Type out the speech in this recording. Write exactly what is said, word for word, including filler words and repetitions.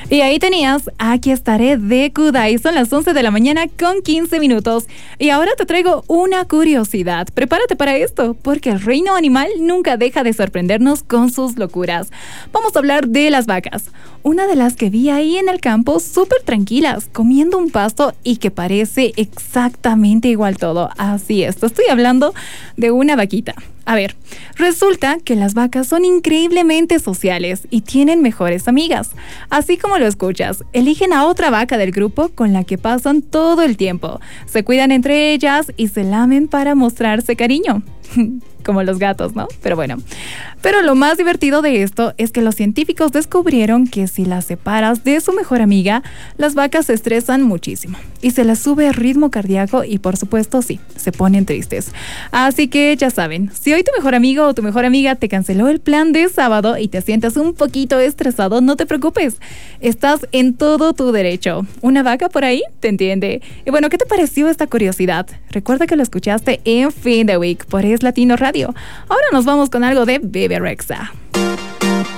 Y ahí tenías Aquí estaré de Kudai. Son las once de la mañana con quince minutos. Y ahora te traigo una curiosidad. Prepárate para esto, porque el reino animal nunca deja de sorprendernos con sus locuras. Vamos a hablar de las vacas. Una de las que vi ahí en el campo, súper tranquilas, comiendo un pasto y que parece exactamente igual todo. Así es, te estoy hablando de una vaquita. A ver, resulta que las vacas son increíblemente sociales y tienen mejores amigas. Así como lo escuchas, eligen a otra vaca del grupo con la que pasan todo el tiempo. Se cuidan entre ellas y se lamen para mostrarse cariño. Como los gatos, ¿no? Pero bueno. Pero lo más divertido de esto es que los científicos descubrieron que si las separas de su mejor amiga, las vacas se estresan muchísimo y se les sube el ritmo cardíaco y, por supuesto, sí, se ponen tristes. Así que ya saben, si hoy tu mejor amigo o tu mejor amiga te canceló el plan de sábado y te sientes un poquito estresado, no te preocupes. Estás en todo tu derecho. Una vaca por ahí te entiende. Y bueno, ¿qué te pareció esta curiosidad? Recuerda que lo escuchaste en Fin de Week por Es Latino Radio. Ahora nos vamos con algo de Bebe Rexha.